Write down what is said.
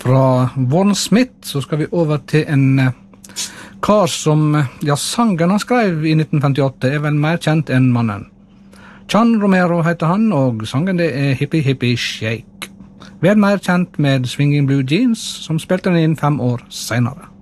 Fra Warren Smith så skal vi over til en kar som, sangen han skrev i 1958 er vel mer kjent enn mannen. Chan Romero heter han, og sangen det er Hippie Hippie Shake. Vel mer kjent med Swinging Blue Jeans, som spilte den inn 5 år senere.